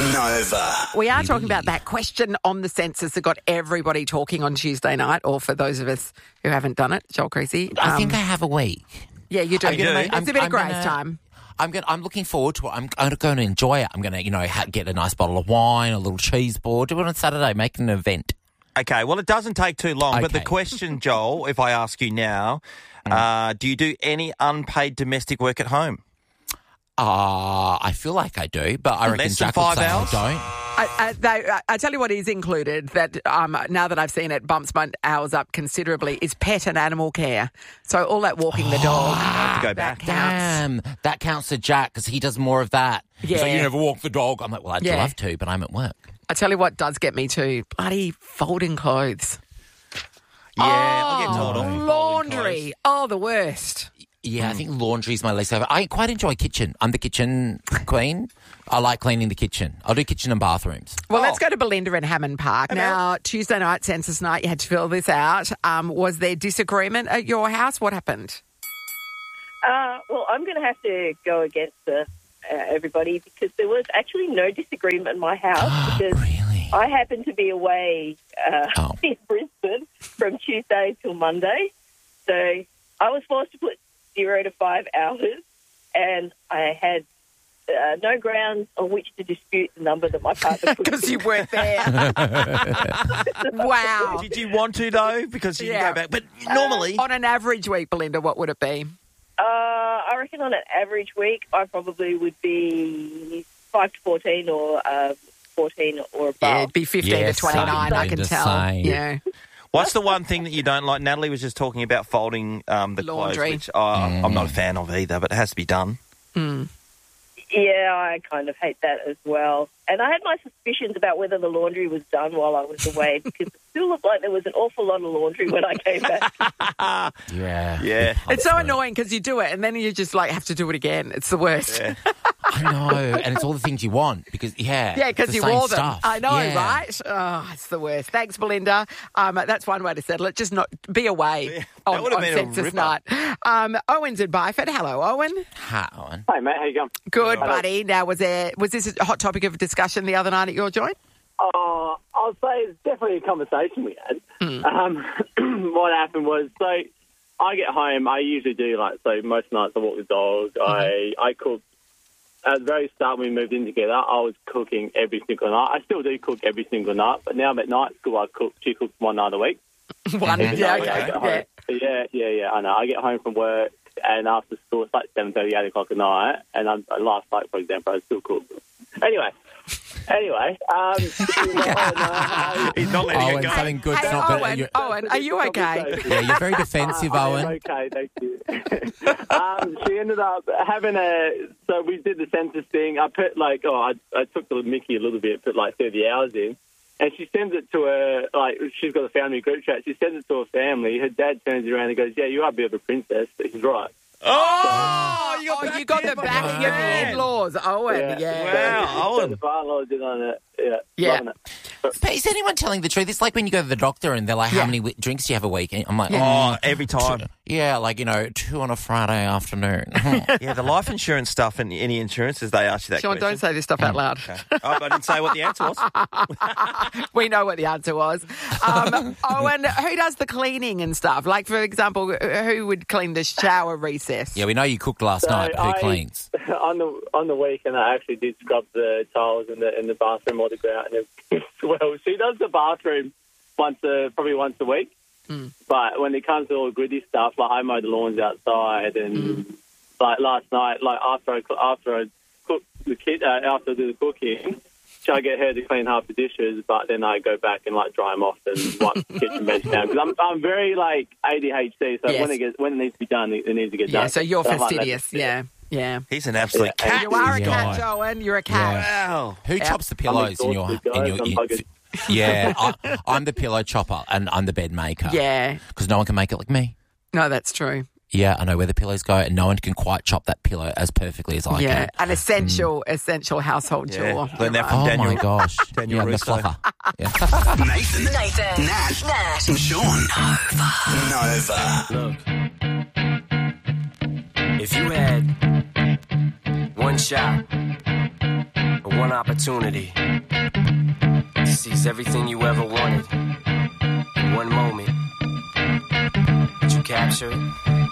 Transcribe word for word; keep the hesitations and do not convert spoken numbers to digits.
Nova. We are talking about that question on the census that got everybody talking on Tuesday night, or for those of us who haven't done it, Joel Creasy. I um, think I have a week. Yeah, you do. I'm gonna make- It's I'm- a bit of I'm grace gonna- time. I'm going. I'm looking forward to it. I'm, I'm going to enjoy it. I'm going to, you know, ha- get a nice bottle of wine, a little cheese board. Do it on Saturday. Make an event. Okay, well, it doesn't take too long, but the Okay. question, Joel, if I ask you now, uh, do you do any unpaid domestic work at home? Uh, I feel like I do, but I reckon Less than Jack would five say hours? I don't. I, I, they, I- I tell you what is included that um, now that I've seen it bumps my hours up considerably is pet and animal care. So all that walking the dog. have to go that back. counts. Damn, that counts to Jack because he does more of that. He's like, Yeah. you never walk the dog. I'm like, well, I'd Yeah. love to, but I'm at work. I tell you what does get me too. Bloody folding clothes. Yeah, I get told Oh, off. for folding laundry. clothes. Oh, the worst. Yeah, I think laundry's my least favorite. I quite enjoy kitchen. I'm the kitchen queen. I like cleaning the kitchen. I'll do kitchen and bathrooms. Well, Oh. let's go to Belinda in Hammond Park. Now, Tuesday night, census night, you had to fill this out. Um, was there disagreement at your house? What happened? Uh, well, I'm going to have to go against uh, uh, everybody because there was actually no disagreement in my house because Really? I happened to be away uh, Oh. in Brisbane from Tuesday till Monday. So I was forced to put zero to five hours and I had uh, no grounds on which to dispute the number that my partner put. Because you weren't there. Wow. Did you want to, though? Because you Yeah. can go back. But normally... On an average week, Belinda, what would it be? Uh, I reckon on an average week, I probably would be five to fourteen or uh, fourteen or above. Yeah, it'd be fifteen Yeah, to twenty-nine, same, I can Belinda, tell. same. Yeah. What's the one thing that you don't like? Natalie was just talking about folding um, the Laundry. clothes, which uh, I'm not a fan of either, but it has to be done. Yeah, I kind of hate that as well. And I had my suspicions about whether the laundry was done while I was away because it still looked like there was an awful lot of laundry when I came back. Yeah. Yeah. It's so annoying because you do it and then you just like have to do it again. It's the worst. Yeah. I know. And it's all the things you want because, yeah. Yeah, because it's you the same wore them. stuff. I know, Yeah. right? Oh, it's the worst. Thanks, Belinda. Um, that's one way to settle it. Just not be away Yeah, that on, would have on been a census ripper. night. Um, Owen's in Byford. Hello, Owen. Ha, Owen. Hey, mate, how you going? Good, buddy. Now, was there was this a hot topic of discussion the other night at your joint? Uh, I'll say it's definitely a conversation we had. Um, what happened was, so I get home, I usually do, like, so most nights I walk the dog, I, I cook. At the very start when we moved in together, I was cooking every single night. I still do cook every single night, but now I'm at night school, I cook, she cooks one night a week. One. Even Yeah, though I okay. get home- Yeah. yeah, yeah, yeah, I know. I get home from work, and after school, it's like seven thirty, eight o'clock at night, and I'm, last night, for example, I still cook. Anyway, anyway, um, you know, uh, He's not letting Owen, it go. something good's Hey, not Owen, better. You- Owen, are you okay? Yeah, you're very defensive, I Owen. am okay, thank you. um, she ended up having a. So we did the census thing. I put like, oh, I, I took the Mickey a little bit, put like thirty hours in, and she sends it to her. Like, she's got a family group chat. She sends it to her family. Her dad turns around and goes, "Yeah, you are a bit of a princess." But he's right. Oh, you got, Oh, you got the backing of the in-laws, Owen. Yeah. Yeah. Wow, So Owen. the father-in-law did on it. Yeah, Yeah. loving it. But is anyone telling the truth? It's like when you go to the doctor and they're like, Yeah. how many wi- drinks do you have a week? And I'm like, Oh, oh, every time. two- yeah, like, you know, two on a Friday afternoon. Yeah, the life insurance stuff and any insurances, they ask you that Sean, question. don't say this stuff out loud. Okay. Oh, but I didn't say what the answer was. We know what the answer was. Um, Owen, who does the cleaning and stuff? Like, for example, who would clean the shower recess? Yeah, we know you cooked last So night, but who I- cleans? on the on the weekend, I actually did scrub the tiles in the in the bathroom or the grout. And it, well, she does the bathroom once a, probably once a week. Mm. But when it comes to all gritty stuff, like I mow the lawns outside, and Mm. like last night, like after I after I cook the kid, uh, after I do the cooking, I get her to clean half the dishes, but then I go back and like dry them off and wipe the kitchen bench down because I'm I'm very like A D H D, so Yes. when it gets when it needs to be done, it, it needs to get Yeah, done. so you're I'm like, fastidious. that's- Yeah, yeah. He's an absolute Yeah. cat. You are a Yeah. cat, Owen. You're a cat. Wow. Who chops the pillows in your... exhausted, In your, guys. I'm in- bugged. yeah, I, I'm the pillow chopper and I'm the bed maker. Yeah. Because no one can make it like me. No, that's true. Yeah, I know where the pillows go and no one can quite chop that pillow as perfectly as I yeah, can. an essential, essential household Yeah. chore. Learn that from Oh, Daniel. my gosh. Daniel yeah, I'm the Russo. fluffer. Yeah. Nathan, Nathan, Nat, Nat, and Sean. Nova. Look, if you had one shot, or one opportunity to seize everything you ever wanted in one moment. Did you capture it?